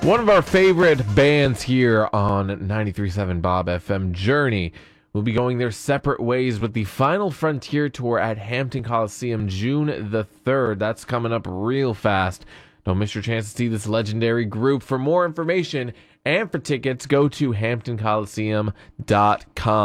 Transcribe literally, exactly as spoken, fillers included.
One of our favorite bands here on ninety-three point seven Bob F M, Journey, will be going their separate ways with the Final Frontier Tour at Hampton Coliseum June the third. That's coming up real fast. Don't miss your chance to see this legendary group. For more information and for tickets, go to hampton coliseum dot com.